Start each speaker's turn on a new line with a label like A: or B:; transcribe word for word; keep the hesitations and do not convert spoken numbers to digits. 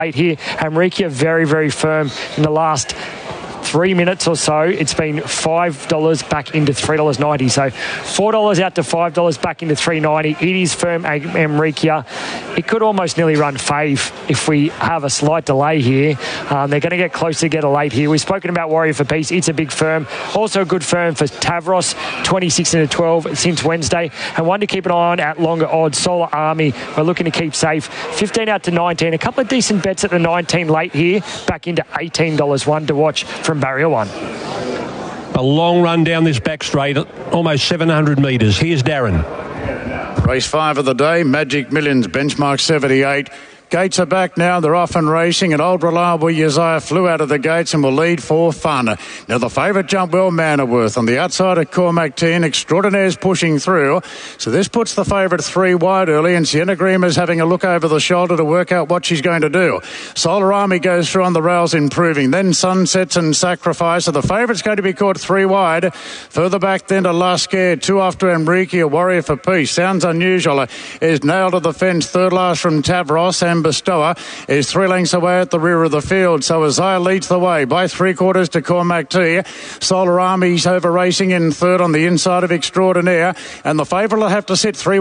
A: here. Amrikia very, very firm in the last three minutes or so. It's been five dollars back into three dollars ninety. So four dollars out to five dollars back into three dollars ninety. It is firm, Amrikia. It could almost nearly run fave if we have a slight delay here. Um, they're going to get close to get a late here. We've spoken about Warrior for Peace. It's a big firm. Also a good firm for Tavros, twenty-six into twelve since Wednesday. And one to keep an eye on at longer odds, Solar Army. We're looking to keep safe. fifteen out to nineteen. A couple of decent bets at the nineteen late here. Back into eighteen dollars. One to watch from Barrier One.
B: A long run down this back straight, almost seven hundred metres. Here's Darren.
C: Race five of the day, Magic Millions, benchmark seventy-eight. Gates are back now. They're off and racing, and old reliable Uzziah flew out of the gates and will lead for fun. Now the favourite jump well, Mannerworth. On the outside of Cormac ten, Extraordinaire's pushing through. So this puts the favourite three wide early, and Sienna Greener's having a look over the shoulder to work out what she's going to do. Solar Army goes through on the rails, improving. Then Sunsets and Sacrifice. So the favourite's going to be caught three wide. Further back then to Last Scare, two after Amrikia, Warrior for Peace. Sounds unusual. Is nailed to the fence. Third last from Tavros, and Bestower is three lengths away at the rear of the field. So Uzziah leads the way by three quarters to Cormac T. Solar Army's over racing in third on the inside of Extraordinaire, and the favourite will have to sit three